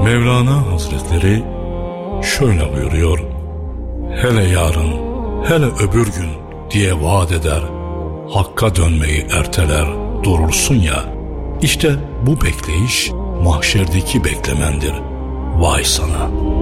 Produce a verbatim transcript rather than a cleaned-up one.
Mevlana Hazretleri şöyle buyuruyor: hele yarın, hele öbür gün diye vaat eder, Hakka dönmeyi erteler durursun ya, işte bu bekleyiş mahşerdeki beklemendir. Vay sana!